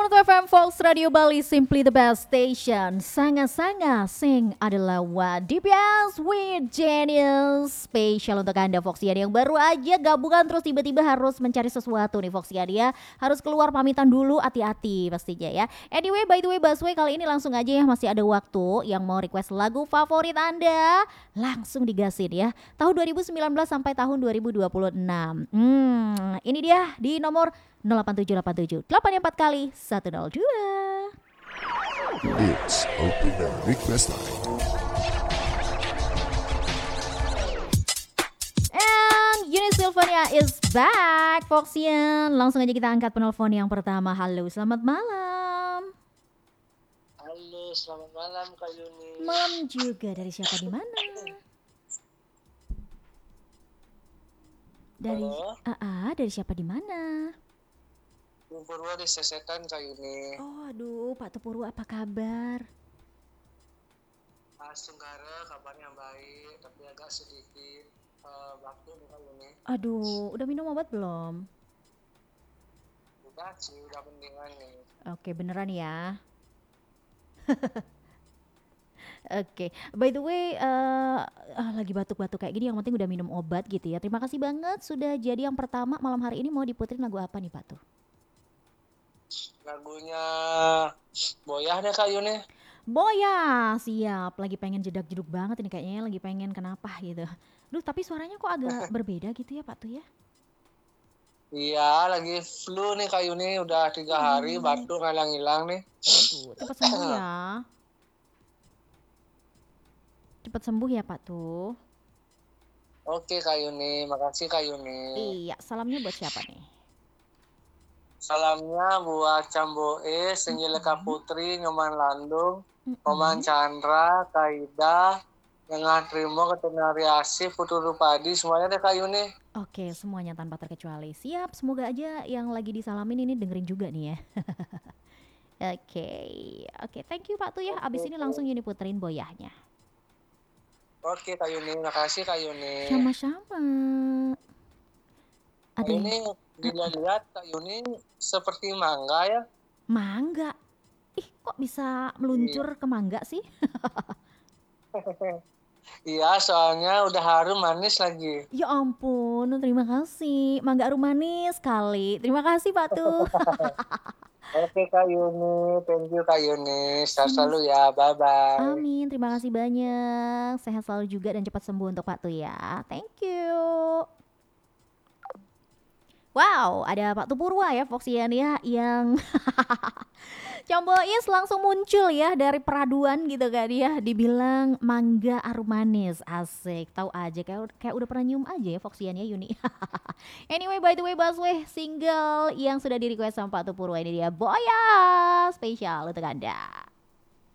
FM Fox Radio Bali, simply the best station. Sangat-sangat sing adalah what DPS with Genius. Spesial untuk Anda Foxian yang baru aja gabungan terus tiba-tiba harus mencari sesuatu nih Foxian ya. Harus keluar pamitan dulu, hati-hati pastinya ya. Anyway, by the way Baswe, kali ini langsung aja ya, masih ada waktu yang mau request lagu favorit Anda. Langsung digasin ya. Tahun 2019 sampai tahun 2026. Ini dia di nomor 08787 84 kali 102. It's Open Request Time. And Yuni Silvania is back, Foxian. Langsung aja kita angkat penelpon yang pertama. Halo, selamat malam. Halo, selamat malam Kak Yuni. Malam juga. Dari siapa, di mana? Dari siapa, di mana? Bung Purwo di Sesetan Kak Yuni. Oh, aduh, Pak Tupurwo, apa kabar? Mas Tunggara kabarnya baik, tapi agak sedikit batuk nih Kak Yuni. Aduh, udah minum obat belum? Udah sih, udah mendingan nih. Oke, beneran ya. Oke, by the way, lagi batuk-batuk kayak gini, yang penting udah minum obat gitu ya. Terima kasih banget sudah jadi yang pertama malam hari ini. Mau diputerin lagu apa nih Pak Tuh? Lagunya Boyah deh Kak Yuni. Boya, siap. Lagi pengen jedak-jeduk banget ini kayaknya, lagi pengen kenapa gitu. Duh, tapi suaranya kok agak berbeda gitu ya Pak Tuh ya? Iya, lagi flu nih Kak Yuni, udah 3 hari batuk nggak hilang nih. Aduh, cepat sembuh ya. Cepat sembuh ya Pak Tuh. Oke Kak Yuni, makasih Kak Yuni. Iya, salamnya buat siapa nih? Salamnya buat Camboe, Senjileka Putri, Nyoman Landung, Roman Chandra, Kaida, dengan Trimo, Ketenari Asif, Putu Rupadi, semuanya deh Kak Yuni. Oke, semuanya tanpa terkecuali. Siap, semoga aja yang lagi disalamin ini dengerin juga nih ya. Oke, thank you Pak Tuh ya. Abis ini langsung Yuni puterin boyahnya. Oke Kak Yuni, makasih Kak Yuni. Sama-sama. Kak Yuni, dilihat Kak Yuni seperti mangga ya. Mangga? Ih, kok bisa meluncur ke mangga sih? Iya, soalnya udah harum manis lagi. Ya ampun, terima kasih. Mangga harum manis sekali. Terima kasih Pak Tuh. Oke Kak Yuni, thank you Kak Yuni. Sehat selalu ya, bye-bye. Amin, terima kasih banyak. Sehat selalu juga dan cepat sembuh untuk Pak Tuh ya. Thank you. Wow, ada Pak Tupurwa ya Foxian ya yang Combois langsung muncul ya dari peraduan gitu kan ya, dibilang mangga arum manis. Asik, tahu aja kayak udah pernah nyium aja ya Foxian ya Yuni. Anyway, by the way Baswe, single yang sudah di request sama Pak Tupurwa ini dia Boya, spesial untuk Anda.